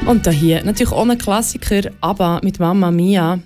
Und da hier natürlich ohne Klassiker, aber mit Mamma Mia.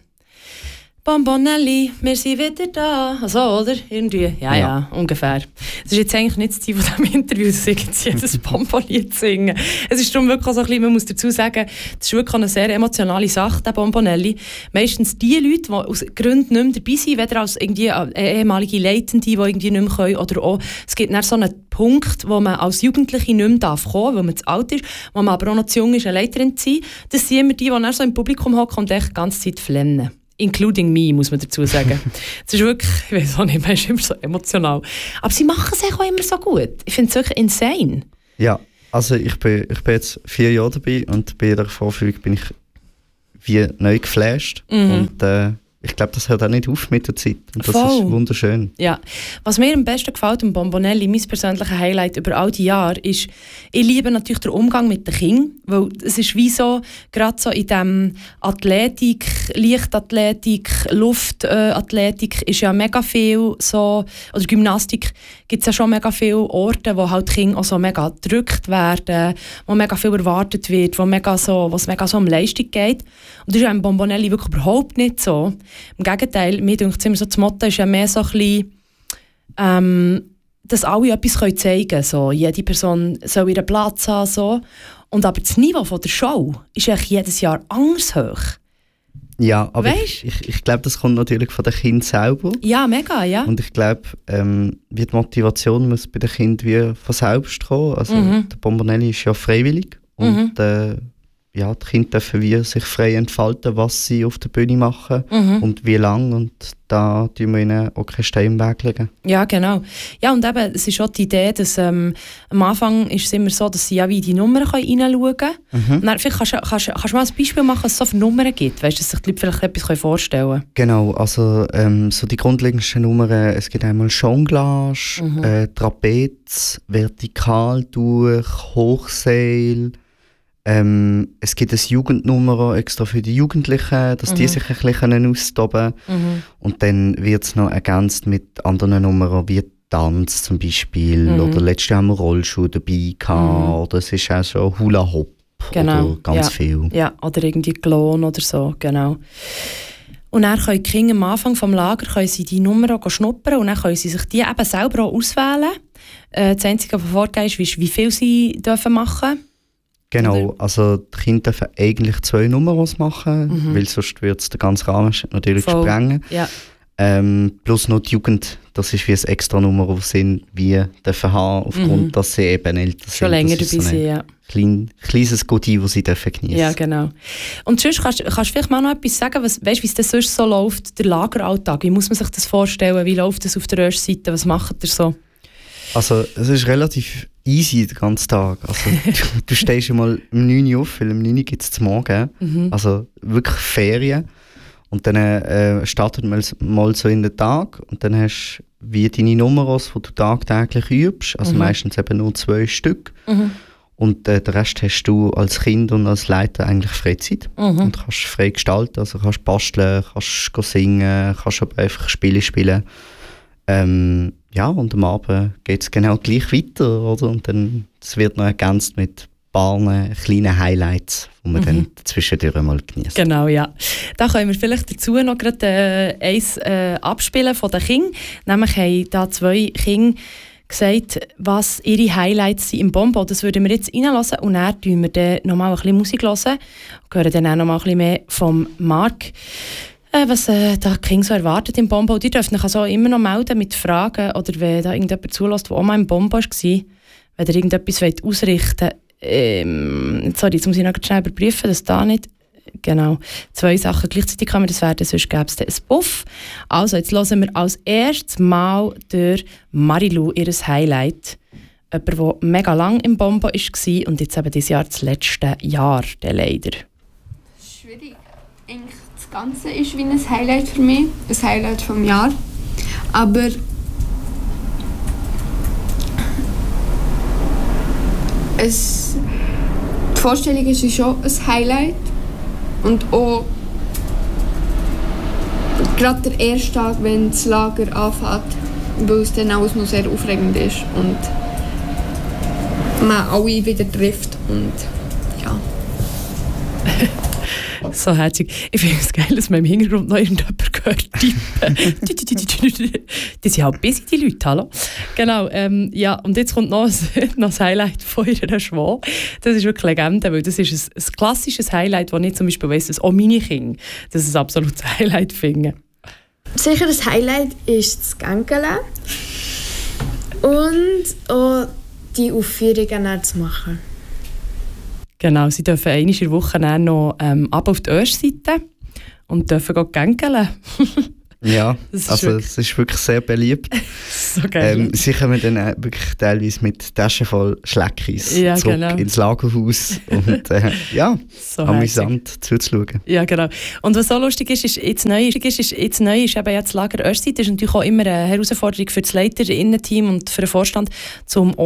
Bombonelli, wir sind wieder da. Also, oder? Irgendwie. Ja, ungefähr. Das ist jetzt eigentlich nicht das Ziel von diesem Interview, dass ich jetzt jedes Bonbon-Lied singen. Es ist darum wirklich auch so ein bisschen, man muss dazu sagen, das ist wirklich eine sehr emotionale Sache, der Bombonelli. Meistens die Leute, die aus Gründen nicht mehr dabei sind, weder als irgendwie ehemalige Leitende, die irgendwie nicht mehr können, oder auch, es gibt dann so einen Punkt, wo man als Jugendliche nicht mehr kommen darf, weil man zu alt ist, wo man aber auch noch zu jung ist, eine Leiterin zu sein. Das sind immer die dann so im Publikum hocken und echt die ganze Zeit flennen. Including me, muss man dazu sagen. Das ist wirklich, ich weiß auch nicht, man ist immer so emotional. Aber sie machen es auch immer so gut. Ich finde es wirklich insane. Ja, also ich bin jetzt 4 Jahre dabei und bei jeder Vorführung bin ich wie neu geflasht. Und ich glaube, das hört auch nicht auf mit der Zeit. Und das ist wunderschön. Ja. Was mir am besten gefällt am Bombonelli, mein persönliches Highlight über all die Jahre, ist, ich liebe natürlich den Umgang mit den Kindern, weil es ist wie so, gerade so in diesem Athletik, Leichtathletik, Luftathletik ist ja mega viel so, oder Gymnastik gibt es ja schon mega viele Orte, wo halt die Kinder auch so mega gedrückt werden, wo mega viel erwartet wird, wo es mega so um Leistung geht. Und das ist ja im Bombonelli wirklich überhaupt nicht so. Im Gegenteil, mir denke ich immer so, das Motto ist ja mehr so ein bisschen, dass alle etwas zeigen können. So. Jede Person soll ihren Platz haben. So. Und aber das Niveau von der Show ist eigentlich jedes Jahr anders hoch. Ja, aber ich glaube, das kommt natürlich von den Kindern selber. Ja, mega, ja. Und ich glaube, die Motivation muss bei den Kindern wie von selbst kommen. Also der Bombonelli ist ja freiwillig. Und die Kinder dürfen wie sich frei entfalten, was sie auf der Bühne machen und wie lange. Und da tun wir ihnen auch keinen Stein im Weg legen. Ja, genau. Ja, und eben, es ist auch die Idee, dass am Anfang ist es immer so, dass sie ja wie die Nummern reinschauen können. Und dann, vielleicht kannst du mal ein Beispiel machen, was es so für Nummern gibt, weißt, dass sich die Leute vielleicht etwas vorstellen können. Genau, also so die grundlegendsten Nummern, es gibt einmal Jonglage, Trapez, Vertikal durch, Hochseil. Es gibt eine Jugendnummer extra für die Jugendlichen, dass die sich ein bisschen austoben können. Und dann wird es noch ergänzt mit anderen Nummern, wie Tanz zum Beispiel. Oder letztes Jahr haben wir Rollschuhe dabei gehabt. Oder es ist auch so Hula Hop. Genau. Oder ganz viel. Ja, oder irgendwie Klon oder so, genau. Und dann können die Kinder am Anfang des Lagers die Nummer auch schnuppern und dann können sie sich die eben selber auch auswählen. Das Einzige, was Vorteil ist, wie viel sie machen dürfen. Genau, also die Kinder dürfen eigentlich 2 Nummern machen, weil sonst würde es den ganzen Rahmen natürlich sprengen. Ja. Plus noch die Jugend, das ist wie ein extra Nummer, das sie dürfen haben, aufgrund, dass sie eben älter sind. Schon länger dabei sind, ja. Kleines Goodie, das sie geniessen dürfen. Ja, genau. Und sonst kannst du vielleicht mal noch etwas sagen, wie es das sonst so läuft, der Lageralltag? Wie muss man sich das vorstellen? Wie läuft das auf der ersten Seite? Was macht ihr so? Also es ist relativ easy den ganzen Tag. Also, du stehst mal um 9 Uhr auf, weil um 9 Uhr gibt es zum Morgen. Also wirklich Ferien. Und dann startet man mal so in den Tag und dann hast du wie deine Nummers, die du tagtäglich übst. Also meistens eben nur 2 Stück. Und den Rest hast du als Kind und als Leiter eigentlich Freizeit. Und kannst frei gestalten. Also kannst basteln, kannst singen, kannst aber einfach Spiele spielen. Ja, und am Abend geht es genau gleich weiter, oder? Und dann das wird noch ergänzt mit ein paar kleinen Highlights, die man dann zwischendurch mal genießt. Genau, ja. Da können wir vielleicht dazu noch gerade eins abspielen von den Kindern. Nämlich haben da 2 Kinder gesagt, was ihre Highlights sind im Bonbon. Das würden wir jetzt reinlassen und dann hören wir dann noch mal ein bisschen Musik hören und hören dann auch noch mal ein bisschen mehr vom Marc. Was da King so erwartet im Bonbon. Die dürfen euch also immer noch melden mit Fragen oder wenn da irgendjemand zulässt, der auch mal im Bonbon war, wenn ihr irgendetwas ausrichten wollt. Sorry, jetzt muss ich noch schnell überprüfen, dass da nicht... Genau, 2 Sachen gleichzeitig kann man das werden, sonst gäbe es dann ein Puff. Also, jetzt hören wir als erstes Mal durch Marilou ihr Highlight. Jemand, der mega lang im Bonbon war und jetzt eben dieses Jahr das letzte Jahr, der leider. Schwierig. Eigentlich das Ganze ist wie ein Highlight für mich, ein Highlight vom Jahr. Aber die Vorstellung ist schon ein Highlight. Und auch gerade der erste Tag, wenn das Lager anfängt, weil es dann alles noch sehr aufregend ist und man alle wieder trifft und ja. So herzig. Ich finde es geil, dass man im Hintergrund noch irgendjemand hört tippen. Die sind halt busy, die Leute, hallo? Genau, ja, und jetzt kommt noch das Highlight von ihrer Schwau. Das ist wirklich Legende, weil das ist ein klassisches Highlight, wo ich zum Beispiel weiss, dass auch meine Kinder das ein absolutes Highlight finden. Sicher das Highlight ist das Gängele und auch die Aufführungen zu machen. Genau, sie dürfen einmal in der Woche noch ab auf die Ostseite und dürfen gängeln. Ja, es ist wirklich sehr beliebt. So geil. Sie kommen dann wirklich teilweise mit Taschen voll Schleckis zurück ins Lagerhaus. Und ja, so amüsant zuzuschauen. Ja, genau. Und was so lustig ist, jetzt neu ist eben jetzt das Lager Ostseite. Das ist natürlich auch immer eine Herausforderung für das Leiterinnen-Team und für den Vorstand, zum